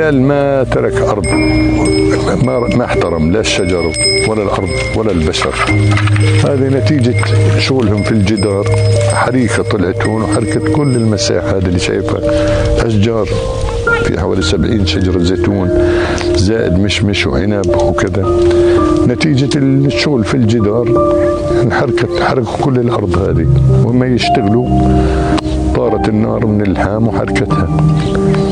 الاحتلال ما ترك أرض، ما احترم لا الشجر ولا الأرض ولا البشر. هذه نتيجة شغلهم في الجدار. حريقة طلعت هون وحركت كل المساحة هذه اللي شايفها، أشجار في حوالي 70 شجرة زيتون زائد مشمش وعنب وكذا. نتيجة الشغل في الجدار حركوا كل الأرض هذه، وما يشتغلوا طارت النار من اللحام وحركتها.